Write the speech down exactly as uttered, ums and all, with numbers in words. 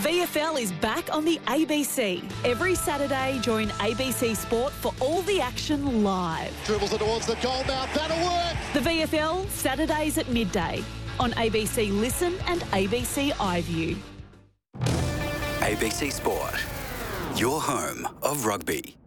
V F L is back on the A B C. Every Saturday, join A B C Sport for all the action live. Dribbles it towards the goal mouth. That'll work. The V F L, Saturdays at midday on A B C Listen and A B C iView. A B C Sport, your home of rugby.